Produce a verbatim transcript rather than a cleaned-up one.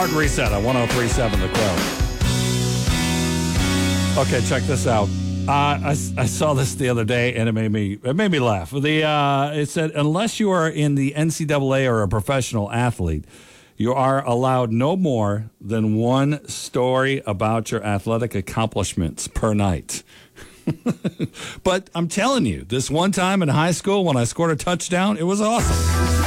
Hard Reset on one oh three point seven The Quote. Okay, check this out. Uh, I, I saw this the other day, and it made me it made me laugh. The uh, it said, unless you are in the N C double A or a professional athlete, you are allowed no more than one story about your athletic accomplishments per night. But I'm telling you, this one time in high school when I scored a touchdown, it was awesome.